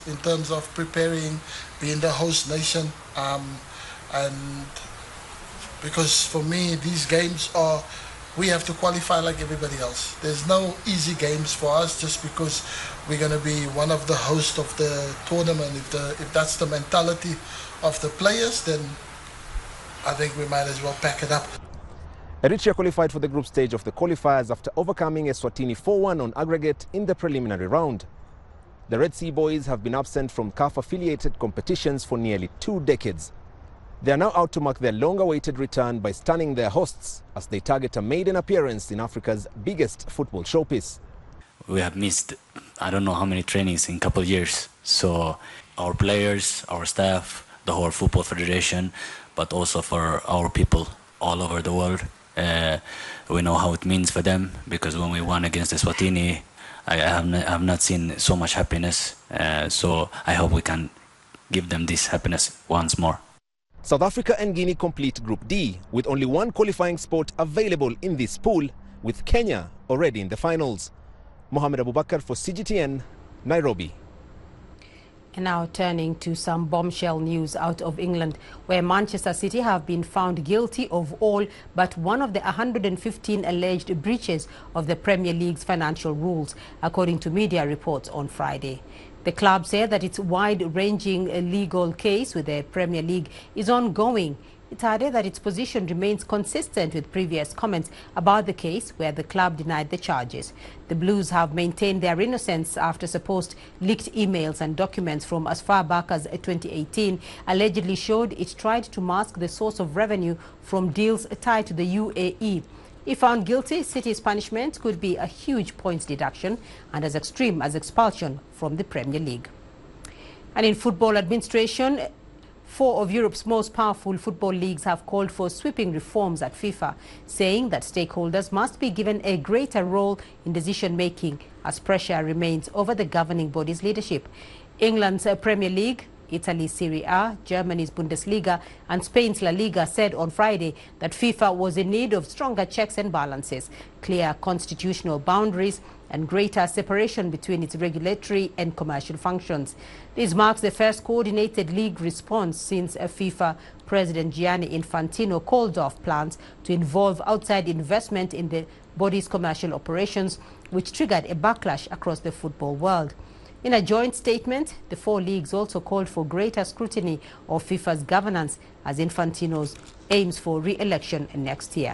in terms of preparing, being the host nation, and because for me these games are, we have to qualify like everybody else. There's no easy games for us just because we're going to be one of the hosts of the tournament. If that's the mentality of the players, then I think we might as well pack it up. Eritrea qualified for the group stage of the qualifiers after overcoming Eswatini 4-1 on aggregate in the preliminary round. The Red Sea Boys have been absent from CAF-affiliated competitions for nearly 2 decades. They are now out to mark their long-awaited return by stunning their hosts as they target a maiden appearance in Africa's biggest football showpiece. We have missed, I don't know how many trainings in a couple of years. So our players, our staff, the whole football federation, but also for our people all over the world. We know how it means for them, because when we won against Eswatini, I have not seen so much happiness. So I hope we can give them this happiness once more. South Africa and Guinea complete Group D with only one qualifying spot available in this pool, with Kenya already in the finals. Mohamed Abubakar for CGTN, Nairobi. And now turning to some bombshell news out of England, where Manchester City have been found guilty of all but one of the 115 alleged breaches of the Premier League's financial rules, according to media reports on Friday. The club said that its wide-ranging legal case with the Premier League is ongoing. It added that its position remains consistent with previous comments about the case, where the club denied the charges. The Blues have maintained their innocence after supposed leaked emails and documents from as far back as 2018 allegedly showed it tried to mask the source of revenue from deals tied to the UAE. If found guilty, City's punishment could be a huge points deduction and as extreme as expulsion from the Premier League. And in football administration, 4 of Europe's most powerful football leagues have called for sweeping reforms at FIFA, saying that stakeholders must be given a greater role in decision-making as pressure remains over the governing body's leadership. England's Premier League, Italy's Serie A, Germany's Bundesliga and Spain's La Liga said on Friday that FIFA was in need of stronger checks and balances, clear constitutional boundaries and greater separation between its regulatory and commercial functions. This marks the first coordinated league response since FIFA President Gianni Infantino called off plans to involve outside investment in the body's commercial operations, which triggered a backlash across the football world. In a joint statement, the 4 leagues also called for greater scrutiny of FIFA's governance as Infantino's aims for re-election next year.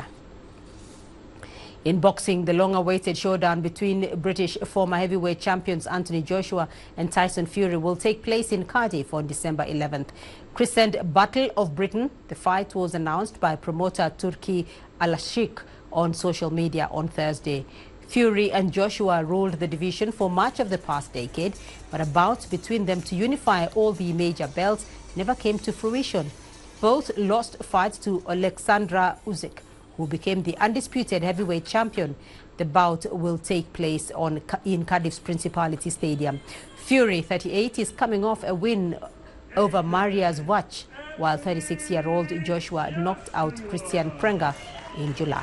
In boxing, the long-awaited showdown between British former heavyweight champions Anthony Joshua and Tyson Fury will take place in Cardiff on December 11th. Christened Battle of Britain, the fight was announced by promoter Turki Al-Sheikh on social media on Thursday. Fury and Joshua ruled the division for much of the past decade, but a bout between them to unify all the major belts never came to fruition. Both lost fights to Alexandra Usyk, who became the undisputed heavyweight champion. The bout will take place in Cardiff's Principality Stadium. Fury, 38, is coming off a win over Mariusz Wach, while 36-year-old Joshua knocked out Christian Prenga in July.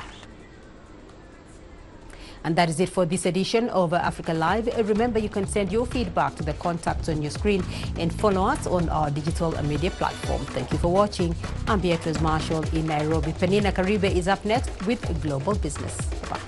And that is it for this edition of Africa Live. Remember, you can send your feedback to the contacts on your screen and follow us on our digital media platform. Thank you for watching. I'm Beatrice Marshall in Nairobi. Penina Karibe is up next with Global Business. Bye.